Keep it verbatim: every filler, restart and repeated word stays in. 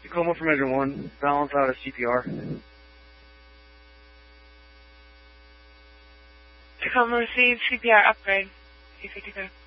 Tacoma from engine one, balance out of C P R. Tacoma received C P R upgrade. Easy to go.